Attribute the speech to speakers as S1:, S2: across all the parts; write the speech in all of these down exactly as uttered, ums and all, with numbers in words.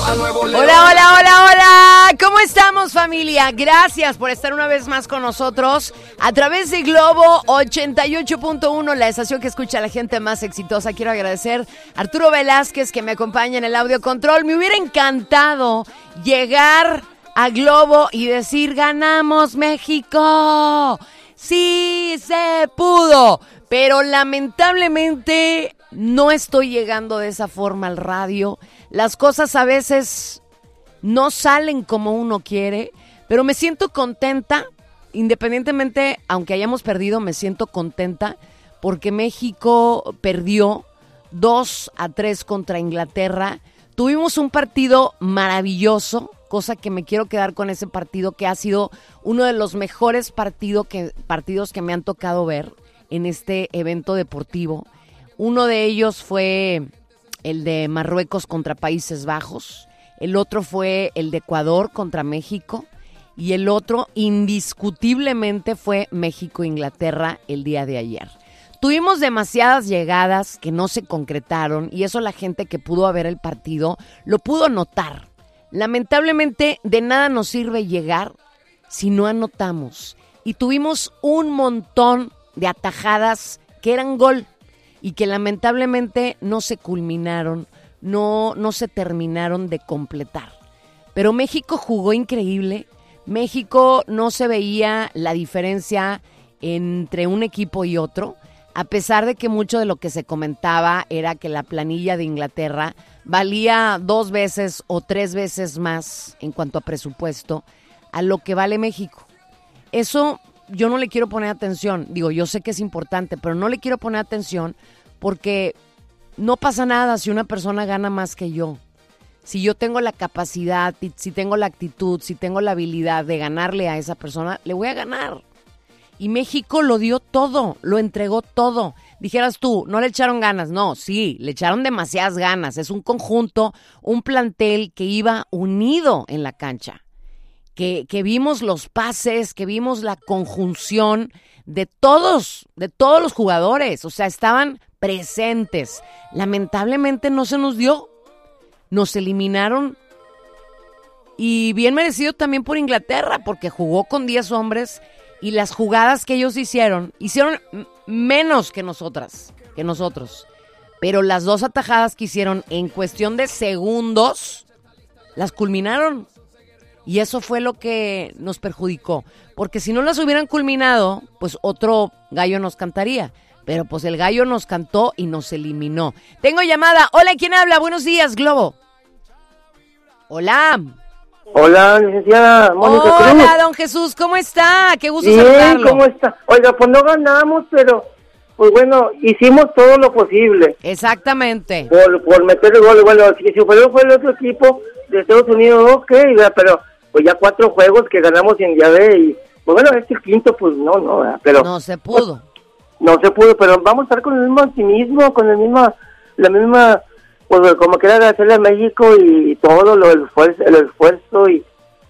S1: Hola, hola, hola, hola. ¿Cómo estamos, familia? Gracias por estar una vez más con nosotros a través de Globo ochenta y ocho punto uno, la estación que escucha a la gente más exitosa. Quiero agradecer a Arturo Velázquez que me acompaña en el audio control. Me hubiera encantado llegar a Globo y decir: ¡ganamos, México! ¡Sí se pudo! Pero lamentablemente no estoy llegando de esa forma al radio. Las cosas a veces no salen como uno quiere, pero me siento contenta, independientemente, aunque hayamos perdido, me siento contenta porque México perdió dos a tres contra Inglaterra. Tuvimos un partido maravilloso, cosa que me quiero quedar con ese partido, que ha sido uno de los mejores partido que, partidos que me han tocado ver en este evento deportivo. Uno de ellos fue el de Marruecos contra Países Bajos, el otro fue el de Ecuador contra México y el otro indiscutiblemente fue México-Inglaterra el día de ayer. Tuvimos demasiadas llegadas que no se concretaron y eso la gente que pudo ver el partido lo pudo notar. Lamentablemente de nada nos sirve llegar si no anotamos y tuvimos un montón de atajadas que eran gol y que lamentablemente no se culminaron, no, no se terminaron de completar. Pero México jugó increíble. México no se veía la diferencia entre un equipo y otro, a pesar de que mucho de lo que se comentaba era que la planilla de Inglaterra valía dos veces o tres veces más en cuanto a presupuesto a lo que vale México. Eso yo no le quiero poner atención, digo, yo sé que es importante, pero no le quiero poner atención porque no pasa nada si una persona gana más que yo. Si yo tengo la capacidad, si tengo la actitud, si tengo la habilidad de ganarle a esa persona, le voy a ganar. Y México lo dio todo, lo entregó todo. Dijeras tú, no le echaron ganas. No, sí, le echaron demasiadas ganas. Es un conjunto, un plantel que iba unido en la cancha. Que, que vimos los pases, que vimos la conjunción de todos, de todos los jugadores. O sea, estaban presentes. Lamentablemente no se nos dio. Nos eliminaron. Y bien merecido también por Inglaterra, porque jugó con diez hombres y las jugadas que ellos hicieron, hicieron menos que nosotras, que nosotros. Pero las dos atajadas que hicieron en cuestión de segundos, las culminaron. Y eso fue lo que nos perjudicó. Porque si no las hubieran culminado, pues otro gallo nos cantaría. Pero pues el gallo nos cantó y nos eliminó. Tengo llamada. Hola, ¿quién habla? Buenos días, Globo. Hola.
S2: Hola, licenciada Mónica Cruz.
S1: Hola, don Jesús, ¿cómo está? Qué gusto
S2: Bien,
S1: saludarlo.
S2: ¿cómo está? Oiga, pues no ganamos, pero pues bueno, hicimos todo lo posible.
S1: Exactamente.
S2: Por, por meter el gol. Bueno, si, si fue, fue el otro equipo de Estados Unidos, ok, ¿verdad? Pero pues ya cuatro juegos que ganamos en día de y pues bueno, este quinto, pues no, no, ¿verdad? Pero
S1: no se pudo.
S2: Pues, no se pudo, pero vamos a estar con el mismo optimismo, con el mismo, la misma, pues como quiera hacerle a México y todo lo el esfuerzo, el esfuerzo y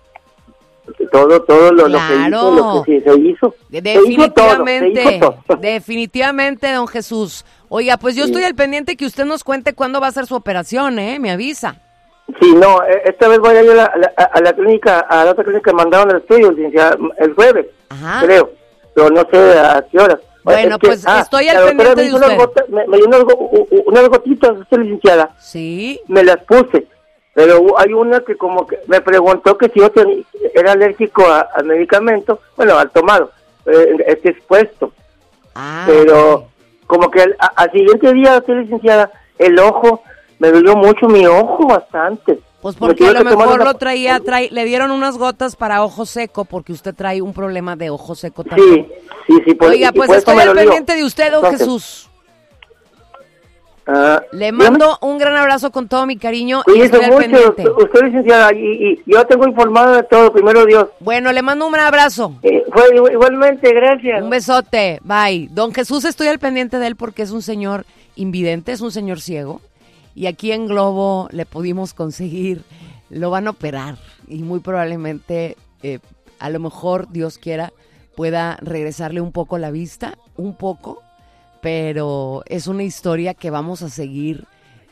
S2: todo, todo lo,
S1: claro.
S2: lo que hizo, lo que sí, se hizo.
S1: Definitivamente,
S2: se hizo todo, se hizo todo.
S1: Definitivamente, don Jesús. Oiga, pues yo sí. estoy al pendiente que usted nos cuente cuándo va a ser su operación, ¿eh? Me avisa.
S2: Sí, no, esta vez voy a ir a la, a, a la clínica, a la otra clínica que mandaron el estudio, el jueves, Ajá. creo, pero no sé a qué horas.
S1: Bueno, es que, pues ah, estoy al pendiente de usted.
S2: Gotas, me, me dio unas, unas gotitas, usted licenciada.
S1: Sí.
S2: Me las puse, pero hay una que como que me preguntó que si yo tenía, era alérgico al medicamento, bueno, al tomado, eh, este expuesto.
S1: Ah.
S2: Pero okay. como que al, al siguiente día, usted licenciada, el ojo, me dolió mucho mi ojo bastante.
S1: Pues porque a lo mejor una... lo traía, trae, le dieron unas gotas para ojo seco, porque usted trae un problema de ojo seco también.
S2: Sí, sí, sí. Por,
S1: Oiga, pues estoy al pendiente de usted, don Entonces, Jesús.
S2: Uh,
S1: le mando dígame. un gran abrazo con todo mi cariño.
S2: Sí,
S1: y estoy
S2: mucho,
S1: al pendiente.
S2: Usted, usted licenciada, y, y yo tengo informado de todo, primero Dios.
S1: Bueno, le mando un abrazo.
S2: Eh, fue igualmente, gracias.
S1: Un besote, bye. Don Jesús, estoy al pendiente de él porque es un señor invidente, es un señor ciego. Y aquí en Globo le pudimos conseguir, lo van a operar y muy probablemente, eh, a lo mejor, Dios quiera, pueda regresarle un poco la vista, un poco, pero es una historia que vamos a seguir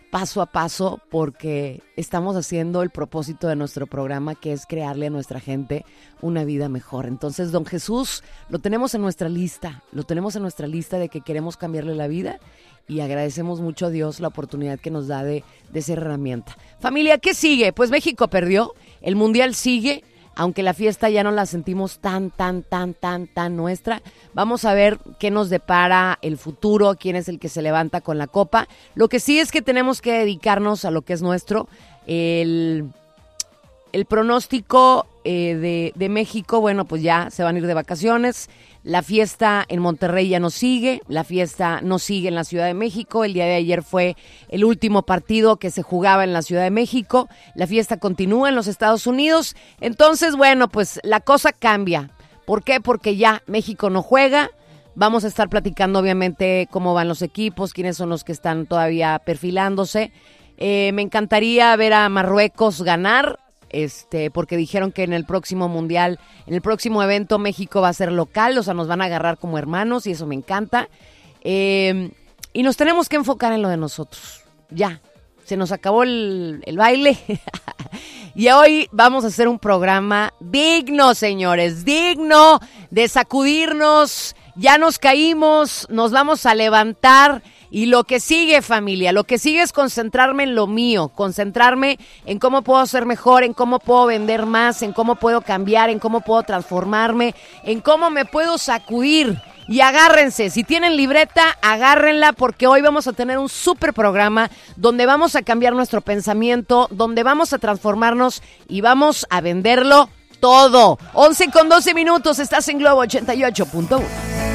S1: paso a paso porque estamos haciendo el propósito de nuestro programa, que es crearle a nuestra gente una vida mejor. Entonces, don Jesús, lo tenemos en nuestra lista, lo tenemos en nuestra lista de que queremos cambiarle la vida y agradecemos mucho a Dios la oportunidad que nos da de, de ser herramienta. Familia, ¿qué sigue? Pues México perdió, el Mundial sigue, aunque la fiesta ya no la sentimos tan, tan, tan, tan, tan nuestra. Vamos a ver qué nos depara el futuro, quién es el que se levanta con la copa. Lo que sí es que tenemos que dedicarnos a lo que es nuestro. El, el pronóstico eh, de, de México, bueno, pues ya se van a ir de vacaciones. La fiesta en Monterrey ya no sigue, la fiesta no sigue en la Ciudad de México. El día de ayer fue el último partido que se jugaba en la Ciudad de México. La fiesta continúa en los Estados Unidos. Entonces, bueno, pues la cosa cambia. ¿Por qué? Porque ya México no juega. Vamos a estar platicando, obviamente, cómo van los equipos, quiénes son los que están todavía perfilándose. Eh, me encantaría ver a Marruecos ganar. Este, porque dijeron que en el próximo mundial, en el próximo evento México va a ser local, o sea, nos van a agarrar como hermanos y eso me encanta. Eh, y nos tenemos que enfocar en lo de nosotros. Ya, se nos acabó el, el baile. Y hoy vamos a hacer un programa digno, señores, digno de sacudirnos. Ya nos caímos, nos vamos a levantar. Y lo que sigue, familia, lo que sigue es concentrarme en lo mío, concentrarme en cómo puedo ser mejor, en cómo puedo vender más, en cómo puedo cambiar, en cómo puedo transformarme, en cómo me puedo sacudir. Y agárrense, si tienen libreta, agárrenla, porque hoy vamos a tener un súper programa donde vamos a cambiar nuestro pensamiento, donde vamos a transformarnos y vamos a venderlo todo. once con doce minutos, estás en Globo ochenta y ocho punto uno.